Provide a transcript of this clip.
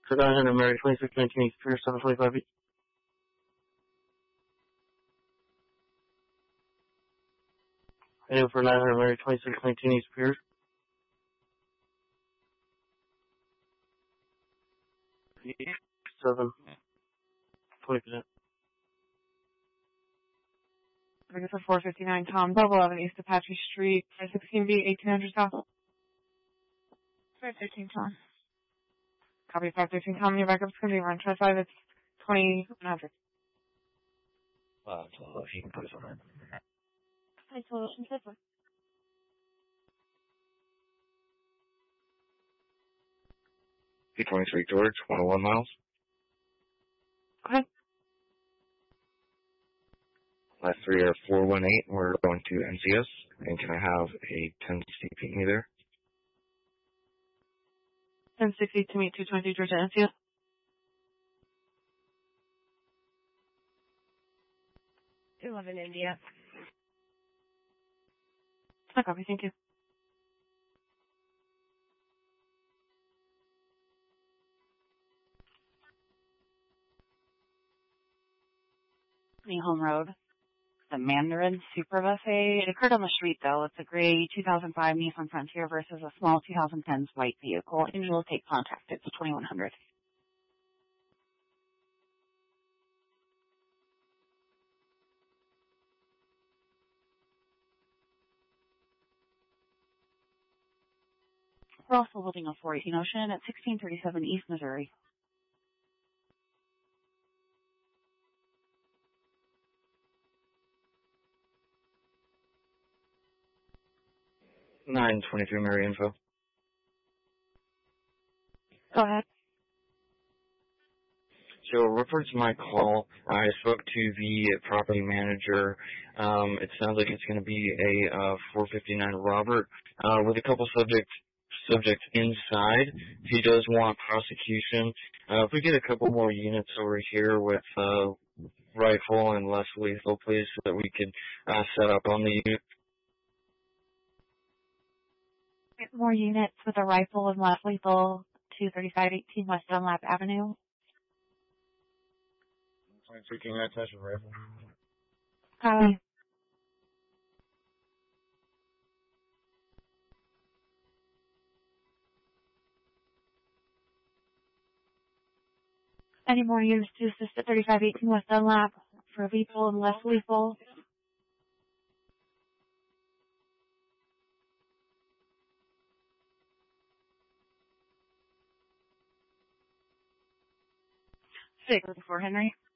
For 900 Mary, 2619 East Pier, 745 feet. Radio for 900 Mary, 2619 East Pier. 720%. Target for 459 Tom, Bubble 11 East Apache Street, 516B, 1800 South. 513 Tom. Copy 513 Tom, your backup's going to be around 25, it's 2100. You can put it on there. Hi, Solution Clipper. P23 George, 101 miles. Okay. Last three are 418. We're going to NCS. And can I have a 1060 meet me there? 1060 to meet 220 Georgia NCS. 211 India. I copy, thank you. Home Road. The Mandarin Super Buffet. It occurred on the street, though. It's a gray 2005 Nissan Frontier versus a small 2010 white vehicle. Engine will take contact. It's 2100. We're also holding a 418 Ocean at 1637 East Missouri. Nine 23 Mary info. Go ahead. So, reference to my call, I spoke to the property manager. It sounds like it's going to be a 459 Robert with a couple subjects inside. He does want prosecution. If we get a couple more units over here with rifle and less lethal, please, so that we could set up on the unit. More units with a rifle and less lethal to 3518 West Dunlap Avenue. Taking that touch of rifle. Any more units to assist at 3518 West Dunlap for lethal and less lethal? Six before Henry.